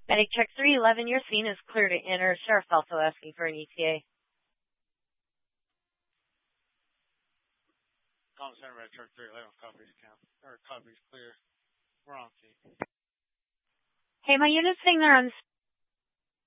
Medic check 311, your scene is clear to enter. Sheriff also asking for an ETA. Comm Center, Medic check 311, copies clear. We're on scene. Hey, my unit's saying they're on